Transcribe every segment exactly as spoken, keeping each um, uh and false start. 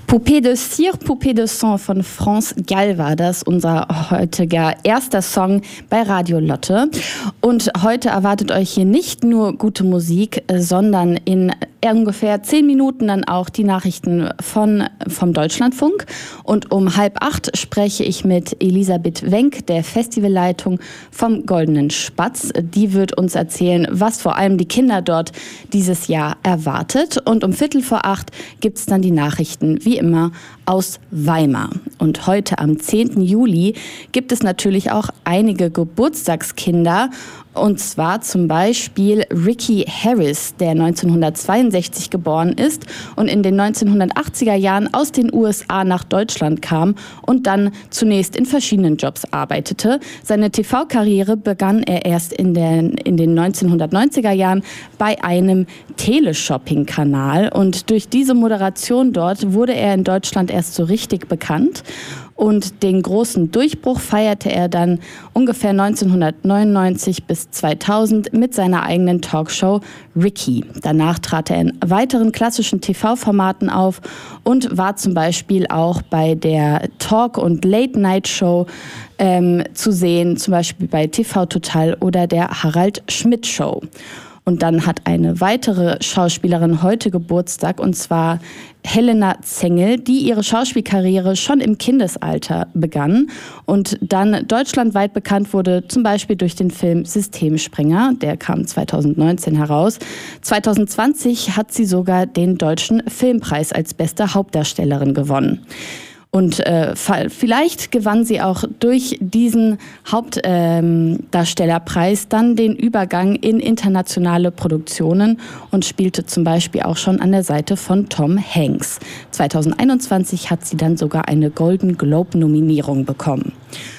Poupée de Cire, Poupée de Sang von France Gall war das, unser heutiger erster Song bei Radio Lotte. Und heute erwartet euch hier nicht nur gute Musik, sondern in ungefähr zehn Minuten dann auch die Nachrichten von, vom Deutschlandfunk. Und um halb acht spreche ich mit Elisabeth Wenck, der Festivalleitung vom Goldenen Spatz. Die wird uns erzählen, was vor allem die Kinder dort dieses Jahr erwartet. Und um Viertel vor acht gibt es dann die Nachrichten, wie immer, aus Weimar. Und heute am zehnten Juli gibt es natürlich auch einige Geburtstagskinder. Und zwar zum Beispiel Ricky Harris, der neunzehnhundertzweiundsechzig geboren ist und in den neunzehnhundertachtziger Jahren aus den U S A nach Deutschland kam und dann zunächst in verschiedenen Jobs arbeitete. Seine T V-Karriere begann er erst in, den, in den neunzehnhundertneunziger Jahren bei einem Teleshopping-Kanal. Und durch diese Moderation dort wurde er in Deutschland erst so richtig bekannt. Und den großen Durchbruch feierte er dann ungefähr neunzehnhundertneunundneunzig bis zweitausend mit seiner eigenen Talkshow Ricky. Danach trat er in weiteren klassischen T V-Formaten auf und war zum Beispiel auch bei der Talk- und Late-Night-Show ähm, zu sehen, zum Beispiel bei T V Total oder der Harald Schmidt Show. Und dann hat eine weitere Schauspielerin heute Geburtstag, und zwar Helena Zengel, die ihre Schauspielkarriere schon im Kindesalter begann und dann deutschlandweit bekannt wurde, zum Beispiel durch den Film Systemspringer, der kam zweitausendneunzehn heraus. zweitausendzwanzig hat sie sogar den Deutschen Filmpreis als beste Hauptdarstellerin gewonnen. Und äh, vielleicht gewann sie auch durch diesen Hauptdarstellerpreis ähm, dann den Übergang in internationale Produktionen und spielte zum Beispiel auch schon an der Seite von Tom Hanks. zweitausendeinundzwanzig hat sie dann sogar eine Golden Globe-Nominierung bekommen.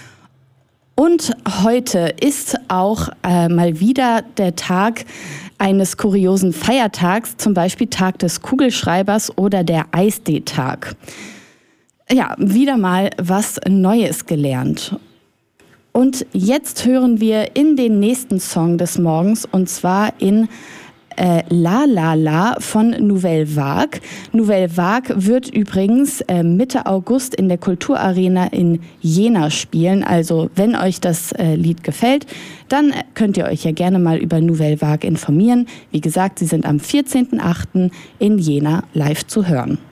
Und heute ist auch äh, mal wieder der Tag eines kuriosen Feiertags, zum Beispiel Tag des Kugelschreibers oder der Eisdee-Tag. Ja, wieder mal was Neues gelernt. Und jetzt hören wir in den nächsten Song des Morgens, und zwar in äh, La La La von Nouvelle Vague. Nouvelle Vague wird übrigens äh, Mitte August in der Kulturarena in Jena spielen. Also wenn euch das äh, Lied gefällt, dann könnt ihr euch ja gerne mal über Nouvelle Vague informieren. Wie gesagt, sie sind am vierzehnten achten in Jena live zu hören.